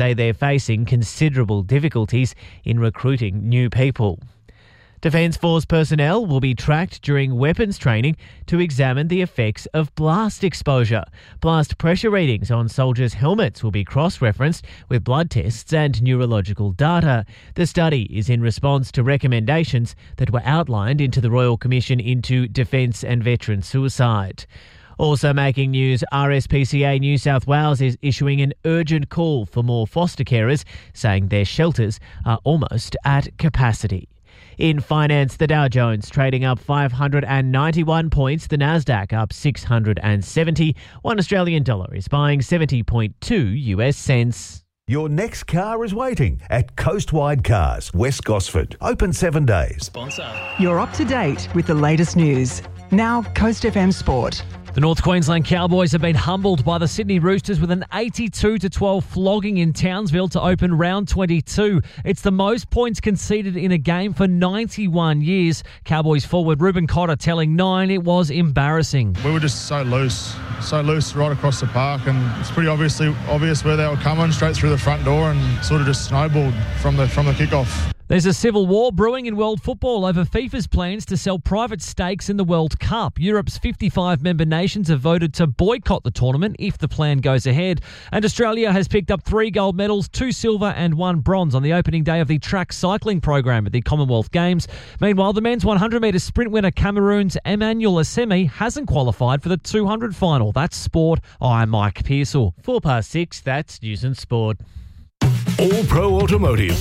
say they're facing considerable difficulties in recruiting new people. Defence Force personnel will be tracked during weapons training to examine the effects of blast exposure. Blast pressure readings on soldiers' helmets will be cross-referenced with blood tests and neurological data. The study is in response to recommendations that were outlined into the Royal Commission into Defence and Veteran Suicide. Also making news, RSPCA New South Wales is issuing an urgent call for more foster carers, saying their shelters are almost at capacity. In finance, the Dow Jones trading up 591 points, the Nasdaq up 670. One Australian dollar is buying 70.2 US cents. Your next car is waiting at Coastwide Cars, West Gosford. Open 7 days. Sponsor. You're up to date with the latest news. Now, Coast FM Sport. The North Queensland Cowboys have been humbled by the Sydney Roosters with an 82-12 flogging in Townsville to open round 22. It's the most points conceded in a game for 91 years. Cowboys forward Ruben Cotter telling Nine it was embarrassing. We were just so loose right across the park, and it's pretty obvious where they were coming, straight through the front door, and sort of just snowballed from the kickoff. There's a civil war brewing in world football over FIFA's plans to sell private stakes in the World Cup. Europe's 55 member nations have voted to boycott the tournament if the plan goes ahead. And Australia has picked up 3 gold medals, 2 silver and 1 bronze on the opening day of the track cycling program at the Commonwealth Games. Meanwhile, the men's 100-metre sprint winner Cameroon's Emmanuel Assemi hasn't qualified for the 200 final. That's sport. I'm Mike Pearsall. 6:04, that's News and Sport. All Pro Automotive.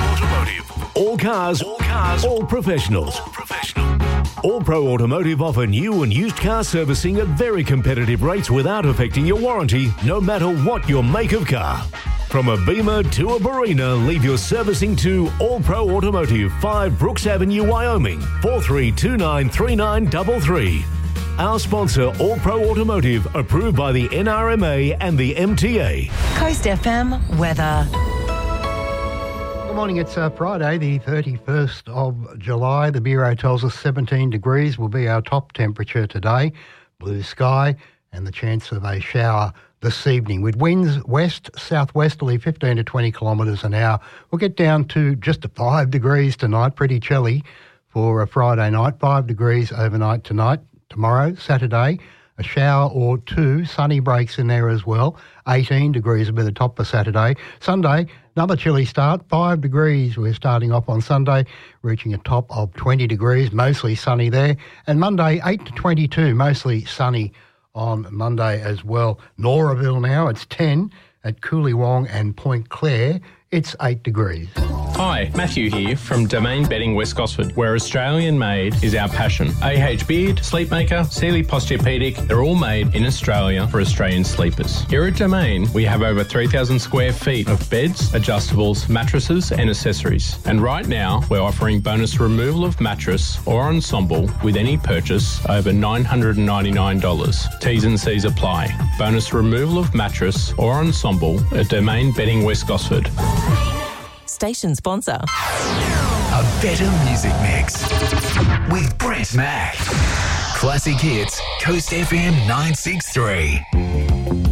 All cars. All professionals. All Pro Automotive offer new and used car servicing at very competitive rates without affecting your warranty, no matter what your make of car. From a Beamer to a Barina, leave your servicing to All Pro Automotive, 5 Brooks Avenue, Wyoming, 43293933. Our sponsor, All Pro Automotive, approved by the NRMA and the MTA. Coast FM weather. Good morning, it's Friday the 31st of July. The Bureau tells us 17 degrees will be our top temperature today. Blue sky and the chance of a shower this evening with winds west-southwesterly 15 to 20 kilometres an hour. We'll get down to just 5 degrees tonight, pretty chilly for a Friday night, 5 degrees overnight tonight. Tomorrow, Saturday, a shower or 2, sunny breaks in there as well. 18 degrees will be the top for Saturday. Sunday, another chilly start, 5 degrees. We're starting off on Sunday, reaching a top of 20 degrees, mostly sunny there. And Monday, 8 to 22, mostly sunny on Monday as well. Noraville now, it's 10. At Coolywong and Point Clare, it's 8 degrees. Hi, Matthew here from Domain Bedding West Gosford, where Australian made is our passion. AH Beard, Sleepmaker, Sealy Posturepedic, they're all made in Australia for Australian sleepers. Here at Domain, we have over 3,000 square feet of beds, adjustables, mattresses and accessories. And right now, we're offering bonus removal of mattress or ensemble with any purchase over $999. T's and C's apply. Bonus removal of mattress or ensemble at Domain Bedding West Gosford. Station sponsor. A better music mix with Brett Mack. Classic hits, Coast FM 963.